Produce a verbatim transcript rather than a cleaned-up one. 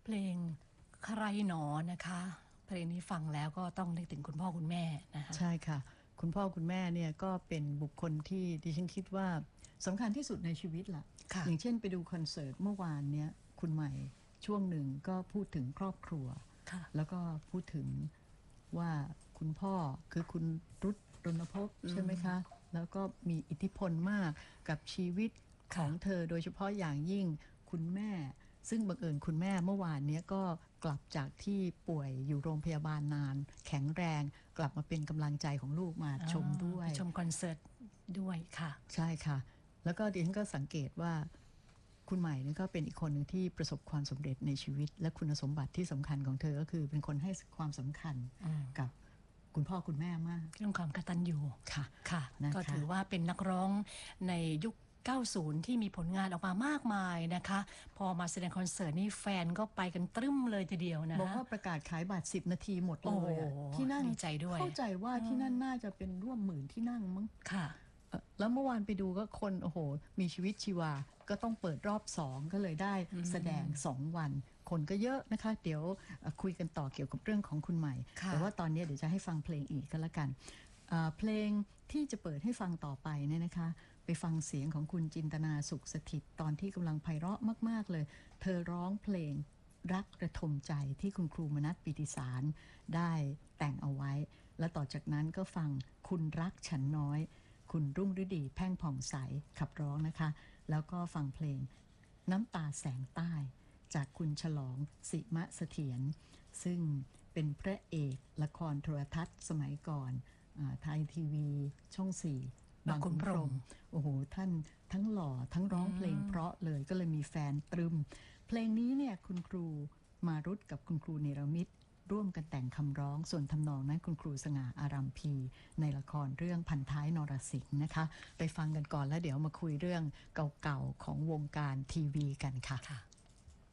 เพลงใครหนอนะคะเพลงนี้ฟังแล้วก็ต้องนึกถึงคุณพ่อคุณแม่นะคะใช่ค่ะคุณพ่อคุณแม่เนี่ยก็เป็นบุคคลที่ดิฉันคิดว่าสำคัญที่สุดในชีวิตละอย่างเช่นไปดูคอนเสิร์ตเมื่อวานเนี้ยคุณใหม่ช่วงหนึ่งก็พูดถึงครอบครัวแล้วก็พูดถึงว่าคุณพ่อคือคุณรุตรณพใช่ไหมคะแล้วก็มีอิทธิพลมากกับชีวิตของเธอโดยเฉพาะอย่างยิ่งคุณแม่ซึ่งบังเอิญคุณแม่เมื่อวานนี้ก็กลับจากที่ป่วยอยู่โรงพยาบาลนานแข็งแรงกลับมาเป็นกำลังใจของลูกมาชมด้วยชมคอนเสิร์ตด้วยค่ะใช่ค่ะแล้วก็ดิฉันก็สังเกตว่าคุณใหม่นี่ก็เป็นอีกคนหนึ่งที่ประสบความสำเร็จในชีวิตและคุณสมบัติที่สำคัญของเธอก็คือเป็นคนให้ความสำคัญกับคุณพ่อคุณแม่มากเรื่องความกตัญญูค่ะค่ะก็ถือว่าเป็นนักร้องในยุคเก้าสิบที่มีผลงานออกมามากมายนะคะพอมาแสดงคอนเสิร์ตนี่แฟนก็ไปกันตรึมเลยทีเดียวนะบอกว่าประกาศขายบัตรสิบนาทีหมดเลยที่นั่งดีใจด้วยเข้าใจว่าที่นั่นน่าจะเป็นร่วมหมื่นที่นั่งมั้งค่ะแล้วเมื่อวานไปดูก็คนโอ้โหมีชีวิตชีวาก็ต้องเปิดรอบสองก็เลยได้แสดงสองวันคนก็เยอะนะคะเดี๋ยวคุยกันต่อเกี่ยวกับเรื่องของคุณใหม่แต่ว่าตอนนี้เดี๋ยวจะให้ฟังเพลงอีกก็แล้วกันเพลงที่จะเปิดให้ฟังต่อไปเนี่ยนะคะไปฟังเสียงของคุณจินตนาสุขสถิตตอนที่กำลังไพเราะมากๆเลยเธอร้องเพลงรักระทมใจที่คุณครูมนัสปิติสารได้แต่งเอาไว้และต่อจากนั้นก็ฟังคุณรักฉันน้อยคุณรุ่งฤดีแพ่งผ่องใสขับร้องนะคะแล้วก็ฟังเพลงน้ำตาแสงใต้จากคุณฉลองสิมะเสถียรซึ่งเป็นพระเอกละครโทรทัศน์สมัยก่อนไทยทีวีช่องสี่บางขุนพรหมโอ้โหท่านทั้งหล่อทั้งร้องเพลงเพราะเลยก็เลยมีแฟนตรึมเพลงนี้เนี่ยคุณครูมารุตกับคุณครูเนรมิตร่วมกันแต่งคำร้องส่วนทำนองนั้นคุณครูสง่าอารัมพีในละครเรื่องพันท้ายนรสิงห์นะคะไปฟังกันก่อนแล้วเดี๋ยวมาคุยเรื่องเก่าๆของวงการทีวีกันค่ะ